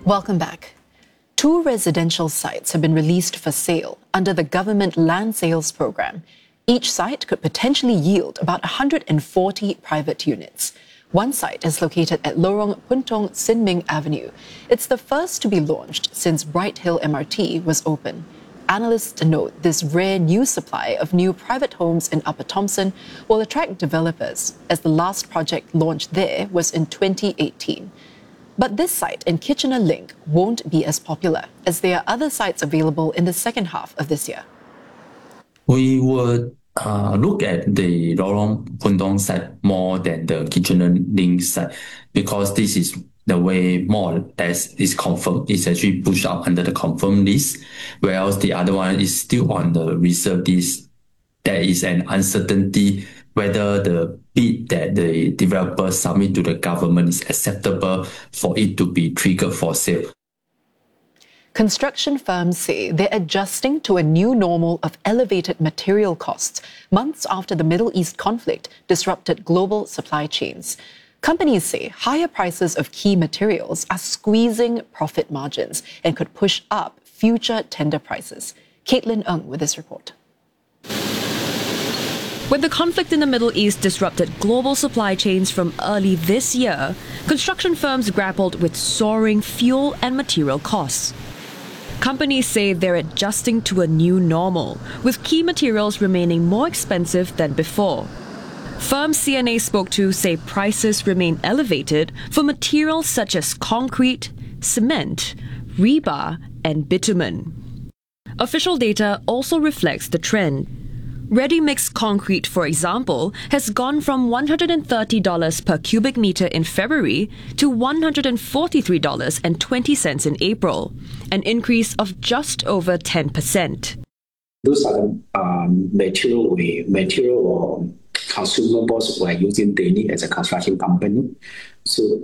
Welcome back. 2 residential sites have been released for sale under the government land sales program. Each site could potentially yield about 140 private units. One site is located at Lorong Puntong Sin Ming Avenue. It's the first to be launched since Bright Hill MRT was open. Analysts note this rare new supply of new private homes in Upper Thomson will attract developers, as the last project launched there was in 2018. But this site in Kitchener Link won't be as popular, as there are other sites available in the second half of this year. We would look at the Lorong Puntong site more than the Kitchener Link site, because this is the way more or less is confirmed. It's actually pushed out under the confirmed list, whereas the other one is still on the reserve list. There is an uncertainty whether the bid that the developer submit to the government is acceptable for it to be triggered for sale. Construction firms say they're adjusting to a new normal of elevated material costs months after the Middle East conflict disrupted global supply chains. Companies say higher prices of key materials are squeezing profit margins and could push up future tender prices. Caitlin Ng with this report. When the conflict in the Middle East disrupted global supply chains from early this year, construction firms grappled with soaring fuel and material costs. Companies say they're adjusting to a new normal, with key materials remaining more expensive than before. Firms CNA spoke to say prices remain elevated for materials such as concrete, cement, rebar, and bitumen. Official data also reflects the trend. Ready-mix concrete, for example, has gone from $130 per cubic meter in February to $143.20 in April, an increase of just over 10%. Those are the material or consumables we're using daily as a construction company. So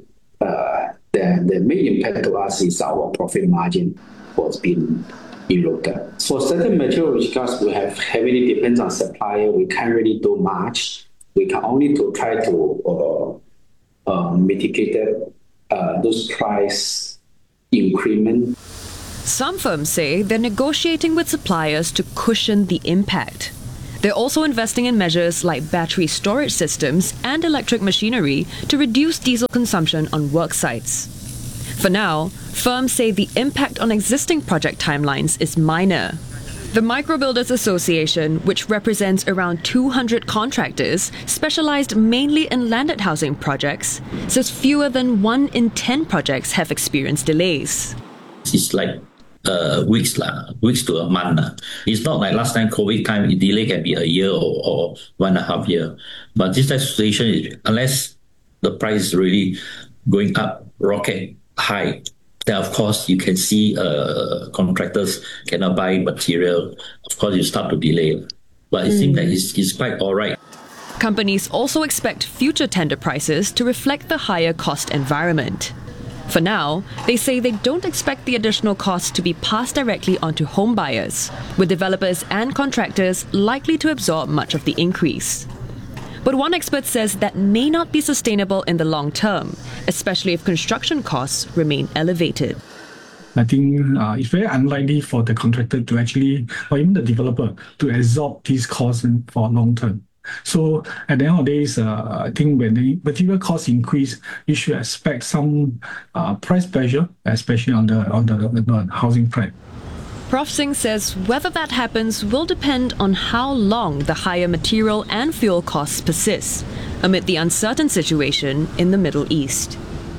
the main impact to us is our profit margin was being eroded. For certain material, because we have heavily depends on supplier, we can't really do much. We can only to try to mitigate those price increment. Some firms say they're negotiating with suppliers to cushion the impact. They're also investing in measures like battery storage systems and electric machinery to reduce diesel consumption on work sites. For now, firms say the impact on existing project timelines is minor. The Microbuilders Association, which represents around 200 contractors specialized mainly in landed housing projects, says fewer than 1 in 10 projects have experienced delays. It's like weeks to a month. It's not like last time COVID time, the delay can be a year or 1.5 years. But this type of situation is, unless the price is really going up, rocket high, then of course you can see contractors cannot buy material. Of course you start to delay. But it seems that it's quite all right. Companies also expect future tender prices to reflect the higher cost environment. For now, they say they don't expect the additional costs to be passed directly onto home buyers, with developers and contractors likely to absorb much of the increase. But one expert says that may not be sustainable in the long term, especially if construction costs remain elevated. I think it's very unlikely for the contractor to actually, or even the developer, to absorb these costs for long term. So at the end of the day, I think when the material costs increase, you should expect some price pressure, especially on the housing price. Prof Singh says whether that happens will depend on how long the higher material and fuel costs persist amid the uncertain situation in the Middle East.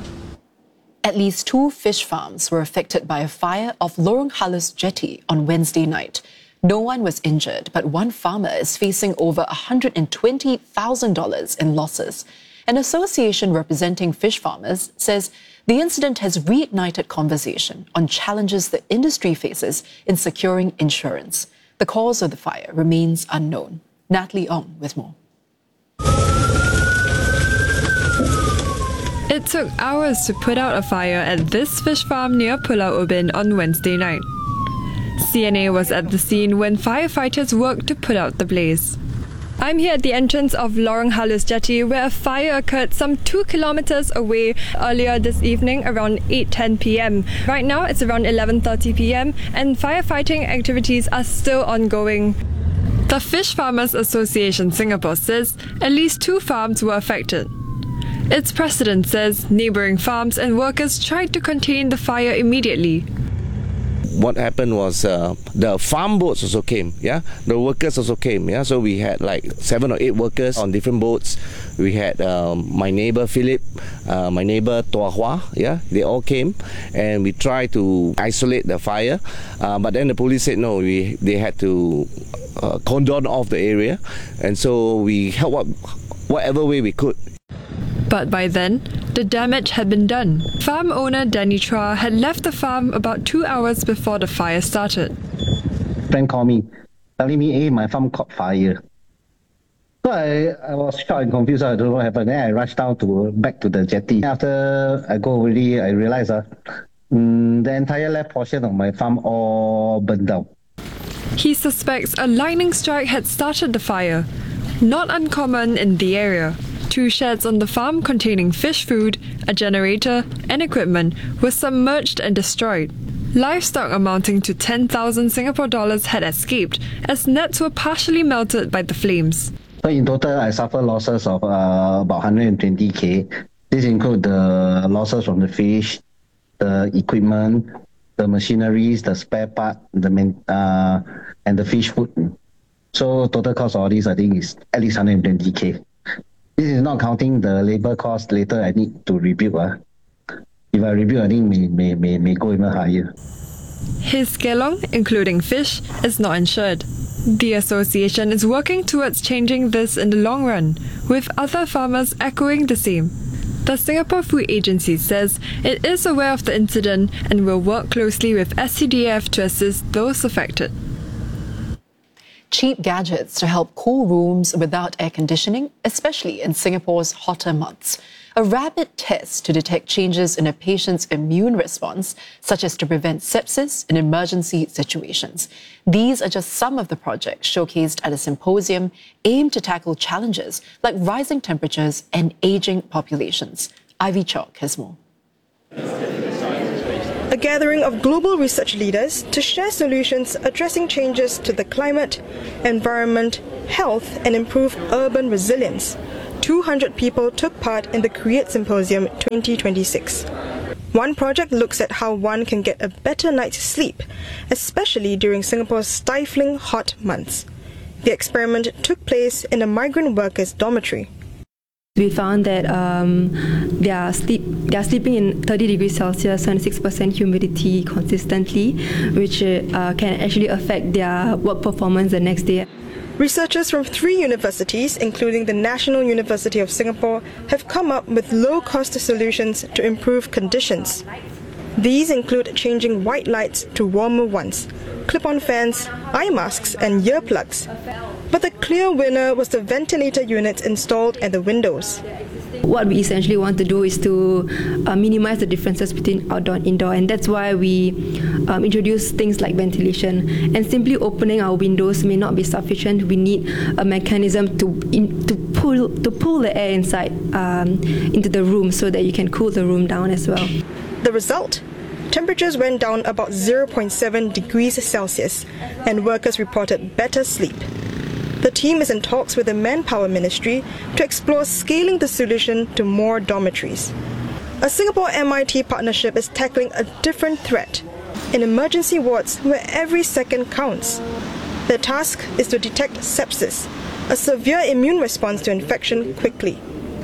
At least 2 fish farms were affected by a fire off Lorong Halus Jetty on Wednesday night. No one was injured, but one farmer is facing over $120,000 in losses. An association representing fish farmers says the incident has reignited conversation on challenges the industry faces in securing insurance. The cause of the fire remains unknown. Natalie Ong with more. It took hours to put out a fire at this fish farm near Pulau Ubin on Wednesday night. CNA was at the scene when firefighters worked to put out the blaze. I'm here at the entrance of Lorong Halus Jetty, where a fire occurred some 2 kilometers away earlier this evening around 8:10 p.m. Right now it's around 11:30 p.m. and firefighting activities are still ongoing. The Fish Farmers Association Singapore says at least 2 farms were affected. Its president says neighbouring farms and workers tried to contain the fire immediately. What happened was the farm boats also came, the workers also came, so we had like 7 or 8 workers on different boats. We had my neighbor Philip, my neighbor Tua Hua, they all came, and we tried to isolate the fire, but then the police said no, they had to cordon off the area, and so we helped up whatever way we could. But by then, the damage had been done. Farm owner Danny Chua had left the farm about 2 hours before the fire started. Friend called me, telling me, hey, my farm caught fire. So I was shocked and confused. I don't know what happened. Then I rushed down back to the jetty. After I go already, I realized the entire left portion of my farm all burned down. He suspects a lightning strike had started the fire. Not uncommon in the area. 2 sheds on the farm containing fish food, a generator, and equipment were submerged and destroyed. Livestock amounting to 10,000 Singapore dollars had escaped as nets were partially melted by the flames. So in total, I suffered losses of about 120k. This includes the losses from the fish, the equipment, the machineries, the spare part, and the fish food. So total cost of all these, I think, is at least 120k. This is not counting the labor cost later I need to rebuild. If I rebuild, I think may go even higher. His kelong, including fish, is not insured. The association is working towards changing this in the long run, with other farmers echoing the same. The Singapore Food Agency says it is aware of the incident and will work closely with SCDF to assist those affected. Cheap gadgets to help cool rooms without air conditioning, especially in Singapore's hotter months. A rapid test to detect changes in a patient's immune response, such as to prevent sepsis in emergency situations. These are just some of the projects showcased at a symposium aimed to tackle challenges like rising temperatures and aging populations. Ivy Chalk has more. A gathering of global research leaders to share solutions addressing changes to the climate, environment, health, and improve urban resilience. 200 people took part in the Create Symposium 2026. One project looks at how one can get a better night's sleep, especially during Singapore's stifling hot months. The experiment took place in a migrant workers' dormitory. We found that they are sleeping in 30 degrees Celsius and 6% humidity consistently, which can actually affect their work performance the next day. Researchers from 3 universities, including the National University of Singapore, have come up with low-cost solutions to improve conditions. These include changing white lights to warmer ones, clip-on fans, eye masks and earplugs. But the clear winner was the ventilator units installed at the windows. What we essentially want to do is to minimize the differences between outdoor and indoor, and that's why we introduce things like ventilation. And simply opening our windows may not be sufficient. We need a mechanism to pull the air inside into the room so that you can cool the room down as well. The result? Temperatures went down about 0.7 degrees Celsius, and workers reported better sleep. The team is in talks with the Manpower Ministry to explore scaling the solution to more dormitories. A Singapore-MIT partnership is tackling a different threat in emergency wards where every second counts. Their task is to detect sepsis, a severe immune response to infection, quickly.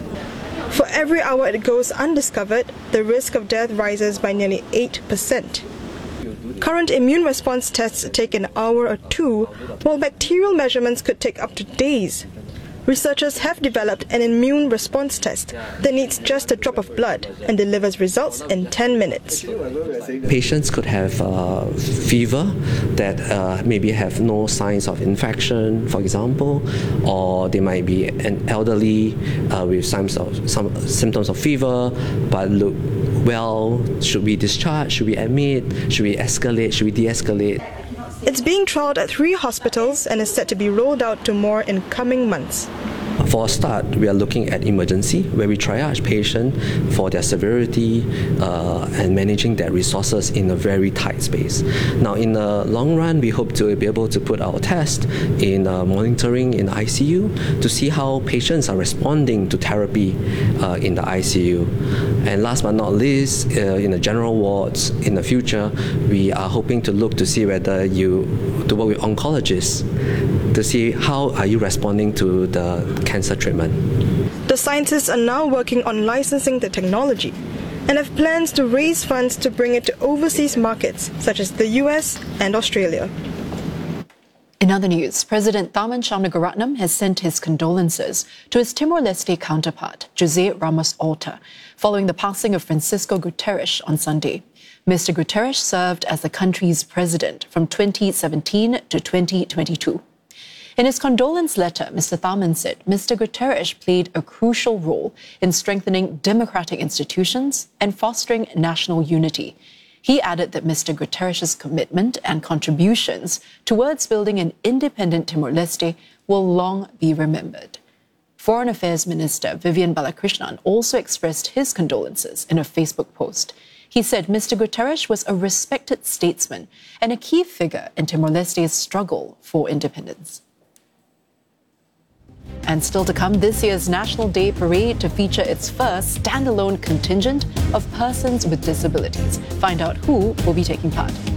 For every hour it goes undiscovered, the risk of death rises by nearly 8%. Current immune response tests take an hour or 2, while bacterial measurements could take up to days. Researchers have developed an immune response test that needs just a drop of blood and delivers results in 10 minutes. Patients could have fever that maybe have no signs of infection, for example, or they might be an elderly with some symptoms of fever, but look well. Should we discharge? Should we admit? Should we escalate? Should we de-escalate? It's being trialled at 3 hospitals and is set to be rolled out to more in coming months. For a start, we are looking at emergency, where we triage patients for their severity and managing their resources in a very tight space. Now, in the long run, we hope to be able to put our test in monitoring in the ICU to see how patients are responding to therapy in the ICU. And last but not least, in the general wards, in the future, we are hoping to look to see whether to work with oncologists to see how are you responding to the cancer treatment. The scientists are now working on licensing the technology and have plans to raise funds to bring it to overseas markets such as the US and Australia. In other news, President Tharman Shanmugaratnam has sent his condolences to his Timor-Leste counterpart, Jose Ramos Horta, following the passing of Francisco Guterres on Sunday. Mr. Guterres served as the country's president from 2017 to 2022. In his condolence letter, Mr. Tharman said Mr. Guterres played a crucial role in strengthening democratic institutions and fostering national unity. He added that Mr. Guterres' commitment and contributions towards building an independent Timor-Leste will long be remembered. Foreign Affairs Minister Vivian Balakrishnan also expressed his condolences in a Facebook post. He said Mr. Guterres was a respected statesman and a key figure in Timor-Leste's struggle for independence. And still to come, this year's National Day Parade to feature its first standalone contingent of persons with disabilities. Find out who will be taking part.